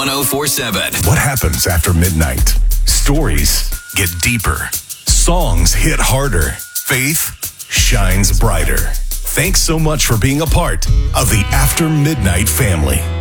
1047. What happens after midnight? Stories get deeper. Songs hit harder. Faith shines brighter. Thanks so much for being a part of the After Midnight family.